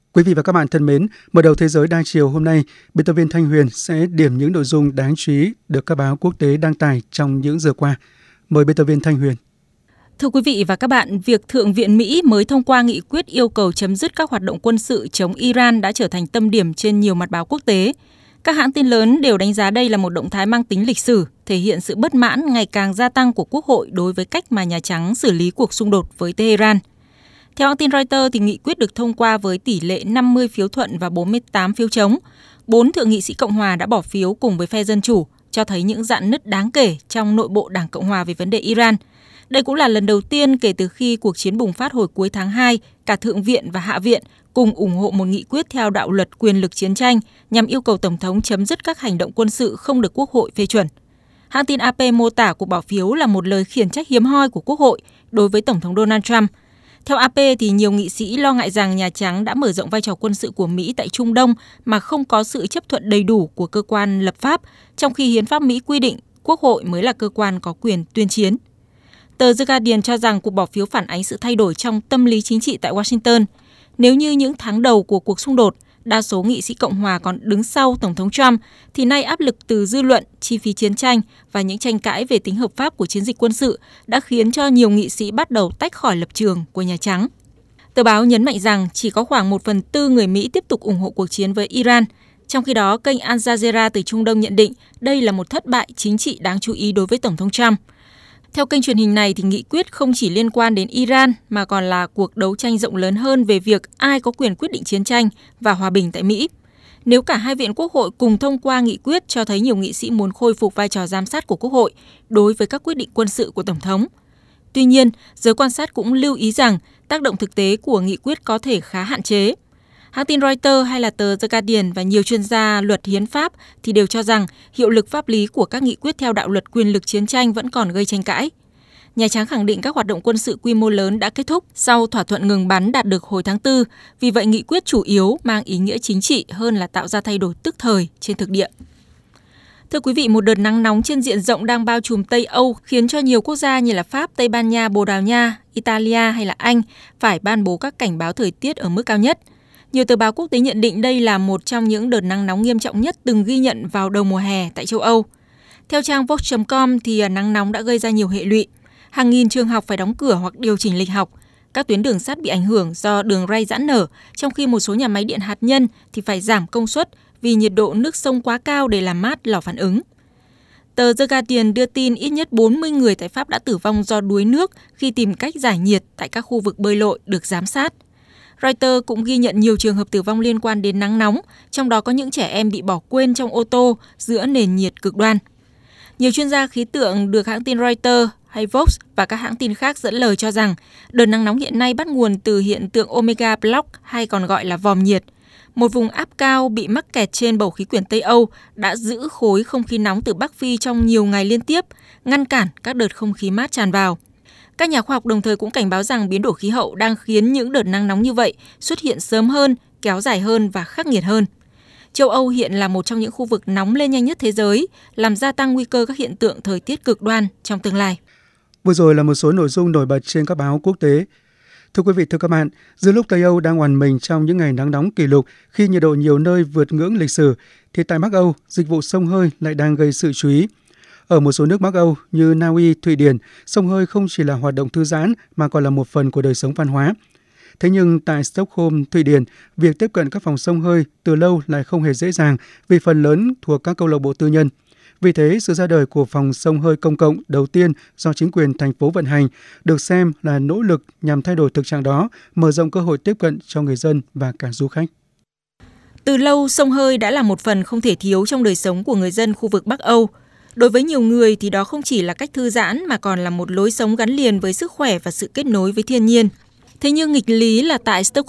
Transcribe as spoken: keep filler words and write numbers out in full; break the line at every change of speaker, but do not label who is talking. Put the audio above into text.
Quý vị và các bạn thân mến, mở đầu Thế giới đa chiều hôm nay, biên tập viên Thanh Huyền sẽ điểm những nội dung đáng chú ý được các báo quốc tế đăng tải trong những giờ qua. Mời biên tập viên Thanh Huyền.
Thưa quý vị và các bạn, việc Thượng viện Mỹ mới thông qua nghị quyết yêu cầu chấm dứt các hoạt động quân sự chống Iran đã trở thành tâm điểm trên nhiều mặt báo quốc tế. Các hãng tin lớn đều đánh giá đây là một động thái mang tính lịch sử, thể hiện sự bất mãn ngày càng gia tăng của Quốc hội đối với cách mà Nhà Trắng xử lý cuộc xung đột với Tehran. Theo hãng tin Reuters, thì nghị quyết được thông qua với tỷ lệ năm mươi phiếu thuận và bốn mươi tám phiếu chống. Bốn thượng nghị sĩ Cộng hòa đã bỏ phiếu cùng với phe Dân chủ, cho thấy những rạn nứt đáng kể trong nội bộ Đảng Cộng hòa về vấn đề Iran. Đây cũng là lần đầu tiên kể từ khi cuộc chiến bùng phát hồi cuối tháng hai, cả Thượng viện và Hạ viện cùng ủng hộ một nghị quyết theo đạo luật quyền lực chiến tranh nhằm yêu cầu Tổng thống chấm dứt các hành động quân sự không được Quốc hội phê chuẩn. Hãng tin a pê mô tả cuộc bỏ phiếu là một lời khiển trách hiếm hoi của Quốc hội đối với Tổng thống Donald Trump. Theo a pê, thì nhiều nghị sĩ lo ngại rằng Nhà Trắng đã mở rộng vai trò quân sự của Mỹ tại Trung Đông mà không có sự chấp thuận đầy đủ của cơ quan lập pháp, trong khi hiến pháp Mỹ quy định Quốc hội mới là cơ quan có quyền tuyên chiến. Tờ The Guardian cho rằng cuộc bỏ phiếu phản ánh sự thay đổi trong tâm lý chính trị tại Washington. Nếu như những tháng đầu của cuộc xung đột, đa số nghị sĩ Cộng hòa còn đứng sau Tổng thống Trump, thì nay áp lực từ dư luận, chi phí chiến tranh và những tranh cãi về tính hợp pháp của chiến dịch quân sự đã khiến cho nhiều nghị sĩ bắt đầu tách khỏi lập trường của Nhà Trắng. Tờ báo nhấn mạnh rằng chỉ có khoảng một phần tư người Mỹ tiếp tục ủng hộ cuộc chiến với Iran. Trong khi đó, kênh Al Jazeera từ Trung Đông nhận định đây là một thất bại chính trị đáng chú ý đối với Tổng thống Trump. Theo kênh truyền hình này, thì nghị quyết không chỉ liên quan đến Iran mà còn là cuộc đấu tranh rộng lớn hơn về việc ai có quyền quyết định chiến tranh và hòa bình tại Mỹ. Nếu cả hai viện Quốc hội cùng thông qua nghị quyết, cho thấy nhiều nghị sĩ muốn khôi phục vai trò giám sát của Quốc hội đối với các quyết định quân sự của Tổng thống. Tuy nhiên, giới quan sát cũng lưu ý rằng tác động thực tế của nghị quyết có thể khá hạn chế. Hãng tin Reuters hay là tờ The Guardian và nhiều chuyên gia luật hiến pháp thì đều cho rằng hiệu lực pháp lý của các nghị quyết theo đạo luật quyền lực chiến tranh vẫn còn gây tranh cãi. Nhà Trắng khẳng định các hoạt động quân sự quy mô lớn đã kết thúc sau thỏa thuận ngừng bắn đạt được hồi tháng tư, vì vậy nghị quyết chủ yếu mang ý nghĩa chính trị hơn là tạo ra thay đổi tức thời trên thực địa. Thưa quý vị, một đợt nắng nóng trên diện rộng đang bao trùm Tây Âu khiến cho nhiều quốc gia như là Pháp, Tây Ban Nha, Bồ Đào Nha, Italia hay là Anh phải ban bố các cảnh báo thời tiết ở mức cao nhất. Nhiều tờ báo quốc tế nhận định đây là một trong những đợt nắng nóng nghiêm trọng nhất từng ghi nhận vào đầu mùa hè tại châu Âu. Theo trang vox chấm com thì nắng nóng đã gây ra nhiều hệ lụy. Hàng nghìn trường học phải đóng cửa hoặc điều chỉnh lịch học. Các tuyến đường sắt bị ảnh hưởng do đường ray giãn nở, trong khi một số nhà máy điện hạt nhân thì phải giảm công suất vì nhiệt độ nước sông quá cao để làm mát lò phản ứng. Tờ The Guardian đưa tin ít nhất bốn mươi người tại Pháp đã tử vong do đuối nước khi tìm cách giải nhiệt tại các khu vực bơi lội được giám sát. Reuters cũng ghi nhận nhiều trường hợp tử vong liên quan đến nắng nóng, trong đó có những trẻ em bị bỏ quên trong ô tô giữa nền nhiệt cực đoan. Nhiều chuyên gia khí tượng được hãng tin Reuters hay Vox và các hãng tin khác dẫn lời cho rằng đợt nắng nóng hiện nay bắt nguồn từ hiện tượng Omega Block hay còn gọi là vòm nhiệt. Một vùng áp cao bị mắc kẹt trên bầu khí quyển Tây Âu đã giữ khối không khí nóng từ Bắc Phi trong nhiều ngày liên tiếp, ngăn cản các đợt không khí mát tràn vào. Các nhà khoa học đồng thời cũng cảnh báo rằng biến đổi khí hậu đang khiến những đợt nắng nóng như vậy xuất hiện sớm hơn, kéo dài hơn và khắc nghiệt hơn. Châu Âu hiện là một trong những khu vực nóng lên nhanh nhất thế giới, làm gia tăng nguy cơ các hiện tượng thời tiết cực đoan trong tương lai.
Vừa rồi là một số nội dung nổi bật trên các báo quốc tế. Thưa quý vị, thưa các bạn, giữa lúc Tây Âu đang oằn mình trong những ngày nắng nóng kỷ lục khi nhiệt độ nhiều nơi vượt ngưỡng lịch sử, thì tại Bắc Âu, dịch vụ xông hơi lại đang gây sự chú ý. Ở một số nước Bắc Âu như Na Uy, Thụy Điển, xông hơi không chỉ là hoạt động thư giãn mà còn là một phần của đời sống văn hóa. Thế nhưng tại Stockholm, Thụy Điển, việc tiếp cận các phòng xông hơi từ lâu lại không hề dễ dàng vì phần lớn thuộc các câu lạc bộ tư nhân. Vì thế, sự ra đời của phòng xông hơi công cộng đầu tiên do chính quyền thành phố vận hành được xem là nỗ lực nhằm thay đổi thực trạng đó, mở rộng cơ hội tiếp cận cho người dân và cả du khách.
Từ lâu, xông hơi đã là một phần không thể thiếu trong đời sống của người dân khu vực Bắc Âu. Đối với nhiều người thì đó không chỉ là cách thư giãn mà còn là một lối sống gắn liền với sức khỏe và sự kết nối với thiên nhiên. Thế nhưng nghịch lý là tại Stockholm,